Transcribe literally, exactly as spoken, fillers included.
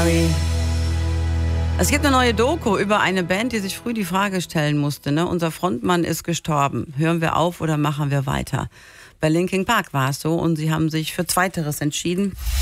Es gibt eine neue Doku über eine Band, die sich früh die Frage stellen musste, ne? Unser Frontmann ist gestorben. Hören wir auf oder machen wir weiter? Bei Linkin Park war es so und sie haben sich für Zweiteres entschieden.